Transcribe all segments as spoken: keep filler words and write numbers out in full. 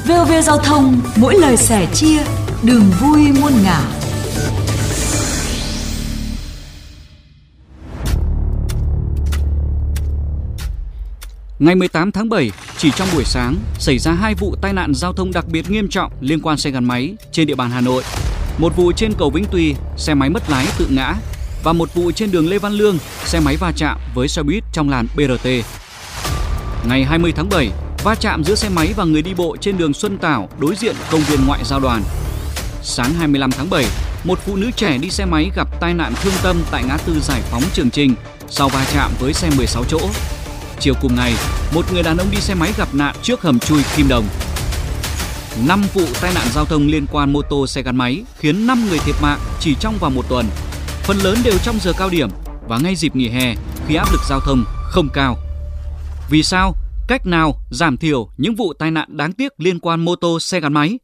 vê o vê Giao thông, mỗi lời sẻ chia, đường vui muôn ngả. Ngày mười tám tháng bảy, chỉ trong buổi sáng, xảy ra hai vụ tai nạn giao thông đặc biệt nghiêm trọng liên quan xe gắn máy trên địa bàn Hà Nội. Một vụ trên cầu Vĩnh Tuy, xe máy mất lái tự ngã, và một vụ trên đường Lê Văn Lương, xe máy va chạm với xe buýt trong làn bê rờ tê. Ngày hai mươi tháng bảy, va chạm giữa xe máy và người đi bộ trên đường Xuân Tảo đối diện công viên Ngoại giao Đoàn. Sáng hai mươi lăm tháng bảy, một phụ nữ trẻ đi xe máy gặp tai nạn thương tâm tại ngã tư Giải Phóng Trường Chinh sau va chạm với xe mười sáu chỗ. Chiều cùng ngày, một người đàn ông đi xe máy gặp nạn trước hầm chui Kim Đồng. Năm vụ tai nạn giao thông liên quan mô tô xe gắn máy khiến năm người thiệt mạng chỉ trong vòng một tuần. Phần lớn đều trong giờ cao điểm và ngay dịp nghỉ hè khi áp lực giao thông không cao. Vì sao? Cách nào giảm thiểu những vụ tai nạn đáng tiếc liên quan mô tô xe gắn máy?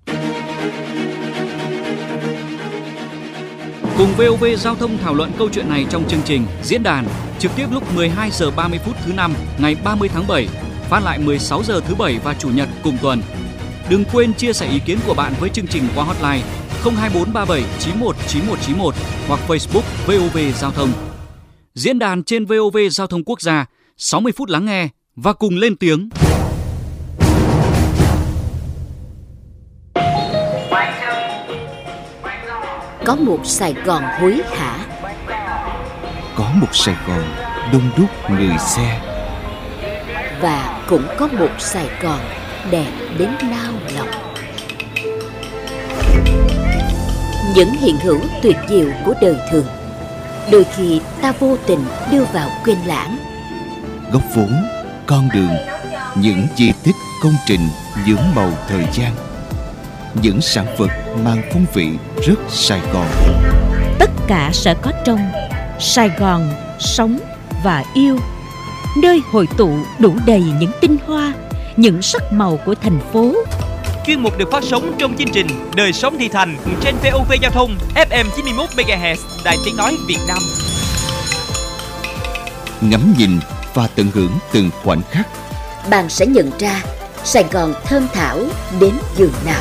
Cùng vê o vê Giao thông thảo luận câu chuyện này trong chương trình Diễn đàn trực tiếp lúc mười hai giờ ba mươi phút thứ năm ngày ba mươi tháng bảy, phát lại mười sáu giờ thứ bảy và chủ nhật cùng tuần. Đừng quên chia sẻ ý kiến của bạn với chương trình qua hotline không hai bốn ba bảy chín một chín một chín một hoặc Facebook vê o vê Giao thông. Diễn đàn trên vê o vê Giao thông Quốc gia, sáu mươi phút lắng nghe và cùng lên tiếng. Có một Sài Gòn hối hả, có một Sài Gòn đông đúc người xe, và cũng có một Sài Gòn đẹp đến nao lòng. Những hiện hữu tuyệt diệu của đời thường, đôi khi ta vô tình đưa vào quên lãng. Góc phố, con đường, những di tích công trình nhuốm màu thời gian, những sản vật mang phong vị rất Sài Gòn. Tất cả sẽ có trong Sài Gòn sống và yêu, nơi hội tụ đủ đầy những tinh hoa, những sắc màu của thành phố. Chuyên mục được phát sóng trong chương trình Đời sống thị thành trên vê o vê Giao thông ép em chín mươi mốt mê ga héc Đài Tiếng nói Việt Nam. Ngắm nhìn và tận hưởng từng khoảnh khắc, Bạn sẽ nhận ra Sài Gòn thơm thảo đến giường nào.